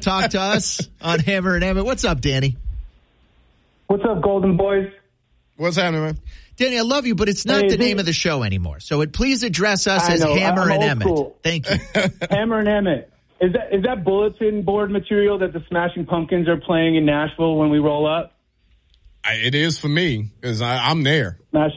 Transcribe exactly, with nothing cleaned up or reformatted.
talk to us on Hammer and Emmett. What's up, Danny? What's up, Golden Boys? What's happening, man? Danny, I love you, but it's not Hey, the this- name of the show anymore. So it, please address us I as know, Hammer I'm and old Emmett. school. Thank you. Hammer and Emmett. Is that is that bulletin board material that the Smashing Pumpkins are playing in Nashville when we roll up? I, it is for me because I'm there. Smash